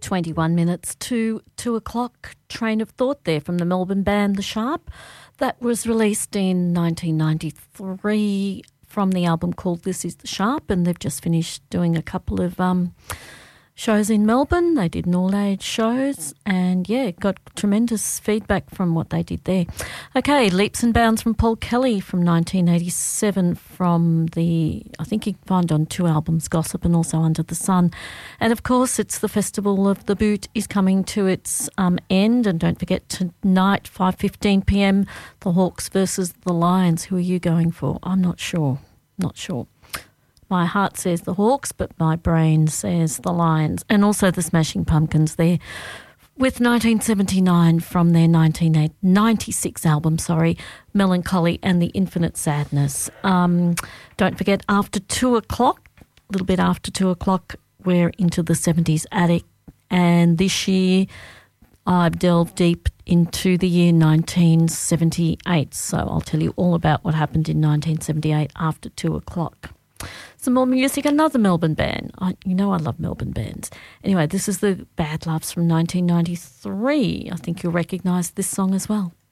21 minutes to 2 o'clock. Train of Thought there from the Melbourne band The Sharp. That was released in 1993 from the album called This Is The Sharp, and they've just finished doing a couple of shows in Melbourne. They did an all-age shows and, yeah, got tremendous feedback from what they did there. Okay, Leaps and Bounds from Paul Kelly from 1987 from the, I think you can find on 2 albums, Gossip and also Under the Sun. And, of course, it's the Festival of the Boot is coming to its end. And don't forget, tonight, 5:15pm, the Hawks versus the Lions. Who are you going for? I'm not sure. Not sure. My heart says the Hawks, but my brain says the Lions. And also the Smashing Pumpkins there with 1979 from their 1996 album, Melancholy and the Infinite Sadness. Don't forget, after 2 o'clock, a little bit after 2 o'clock, we're into the 70s attic. And this year I've delved deep into the year 1978. So I'll tell you all about what happened in 1978 after 2 o'clock. Some more music, another Melbourne band. I love Melbourne bands. Anyway, this is the Bad Loves from 1993. I think you'll recognise this song as well.